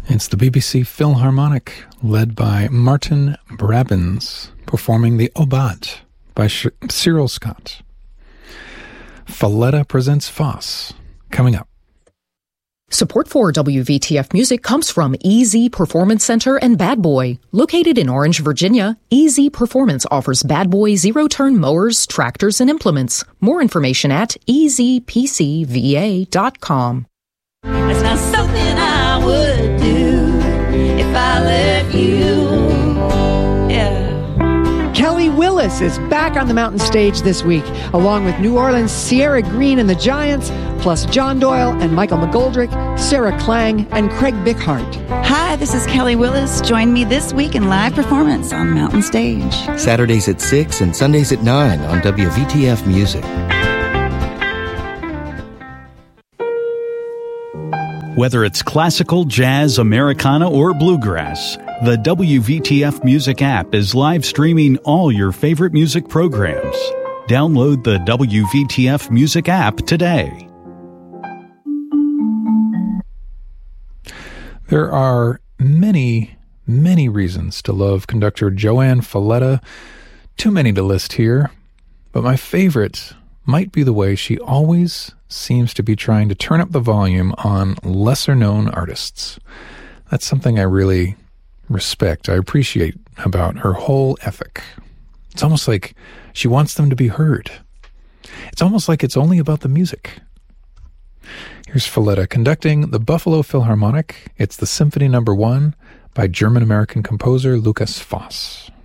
It's the BBC Philharmonic, led by Martin Brabins, performing the Obat by Cyril Scott. Falletta presents Foss, coming up. Support for WVTF Music comes from EZ Performance Center and Bad Boy. Located in Orange, Virginia, EZ Performance offers Bad Boy zero-turn mowers, tractors, and implements. More information at ezpcva.com. That's not something I would do if I left you. Yeah. Kelly Willis is back on the mountain stage this week, along with New Orleans' Sierra Green and the Giants, plus John Doyle and Michael McGoldrick, Sarah Klang, and Craig Bickhart. Hi, this is Kelly Willis. Join me this week in live performance on Mountain Stage. Saturdays at 6 and Sundays at 9 on WVTF Music. Whether it's classical, jazz, Americana, or bluegrass, the WVTF Music app is live streaming all your favorite music programs. Download the WVTF Music app today. There are many, many reasons to love conductor Joanne Falletta. Too many to list here, but my favorite might be the way she always seems to be trying to turn up the volume on lesser-known artists. That's something I really respect, I appreciate about her whole ethic. It's almost like she wants them to be heard. It's almost like it's only about the music. Here's Falletta conducting the Buffalo Philharmonic. It's the Symphony No. 1 by German-American composer Lukas Foss.